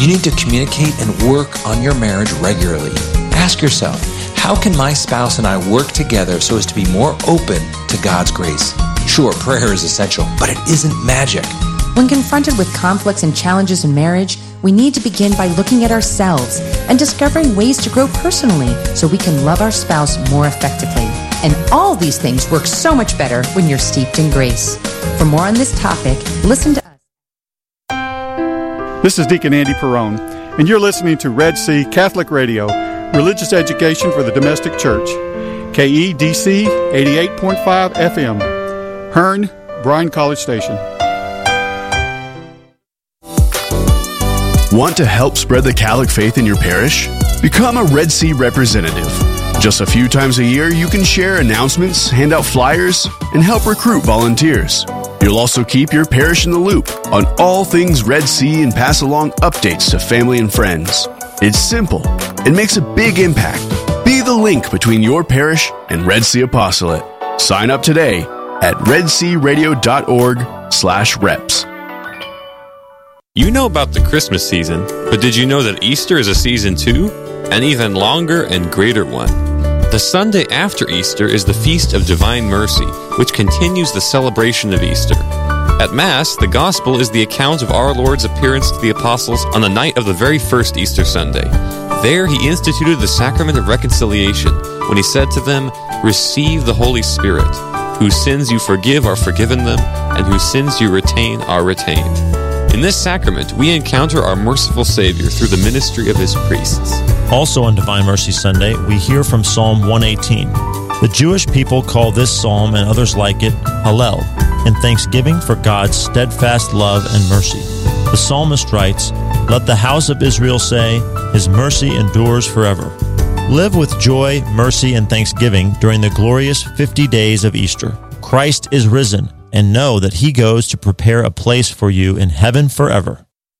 You need to communicate and work on your marriage regularly. Ask yourself, how can my spouse and I work together so as to be more open to God's grace? Sure, prayer is essential, but it isn't magic. When confronted with conflicts and challenges in marriage, we need to begin by looking at ourselves and discovering ways to grow personally so we can love our spouse more effectively. And all these things work so much better when you're steeped in grace. For more on this topic, listen to us. This is Deacon Andy Perrone, and you're listening to Red Sea Catholic Radio, religious education for the domestic church. KEDC 88.5 FM, Hearn, Bryan College Station. Want to help spread the Catholic faith in your parish? Become a Red Sea representative. Just a few times a year, you can share announcements, hand out flyers, and help recruit volunteers. You'll also keep your parish in the loop on all things Red Sea and pass along updates to family and friends. It's simple and makes a big impact. Be the link between your parish and Red Sea Apostolate. Sign up today at redsearadio.org/reps. You know about the Christmas season, but did you know that Easter is a season too? An even longer and greater one. The Sunday after Easter is the Feast of Divine Mercy, which continues the celebration of Easter. At Mass, the Gospel is the account of our Lord's appearance to the apostles on the night of the very first Easter Sunday. There he instituted the sacrament of reconciliation when he said to them, "Receive the Holy Spirit. Whose sins you forgive are forgiven them, and whose sins you retain are retained." In this sacrament, we encounter our merciful Savior through the ministry of his priests. Also on Divine Mercy Sunday, we hear from Psalm 118. The Jewish people call this psalm and others like it Hallel, in thanksgiving for God's steadfast love and mercy. The psalmist writes, "Let the house of Israel say, His mercy endures forever." Live with joy, mercy, and thanksgiving during the glorious 50 days of Easter. Christ is risen, and know that he goes to prepare a place for you in heaven forever.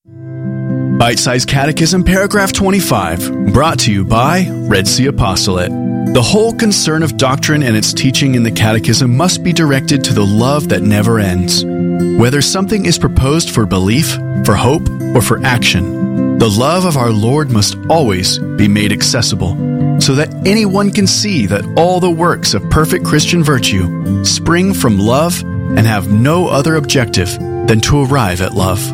Bite-Sized Catechism, paragraph 25, brought to you by Red Sea Apostolate. The whole concern of doctrine and its teaching in the Catechism must be directed to the love that never ends. Whether something is proposed for belief, for hope, or for action, the love of our Lord must always be made accessible, so that anyone can see that all the works of perfect Christian virtue spring from love and have no other objective than to arrive at love.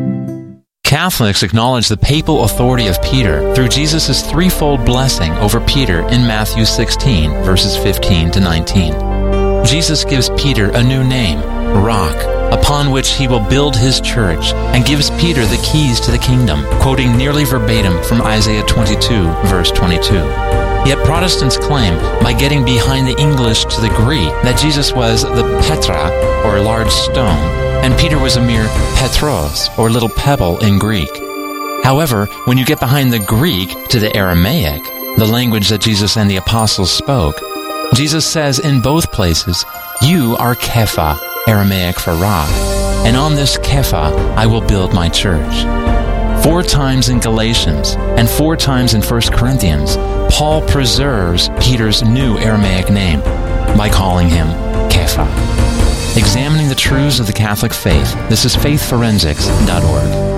Catholics acknowledge the papal authority of Peter through Jesus' threefold blessing over Peter in Matthew 16, verses 15 to 19. Jesus gives Peter a new name, Rock, upon which he will build his church, and gives Peter the keys to the kingdom, quoting nearly verbatim from Isaiah 22, verse 22. Yet Protestants claim, by getting behind the English to the Greek, that Jesus was the Petra, or large stone, and Peter was a mere Petros, or little pebble in Greek. However, when you get behind the Greek to the Aramaic, the language that Jesus and the apostles spoke, Jesus says in both places, "You are Kepha," Aramaic for rock, "and on this Kepha I will build my church." 4 times in Galatians and 4 times in 1 Corinthians, Paul preserves Peter's new Aramaic name by calling him Kepha. Examining the truths of the Catholic faith, this is faithforensics.org.